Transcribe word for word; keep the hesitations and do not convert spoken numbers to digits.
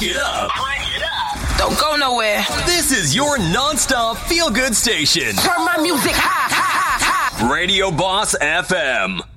it up. Crank it up. Don't go nowhere. This is your non-stop feel-good station. Turn my music high, high, high, high. Radio Boss F M.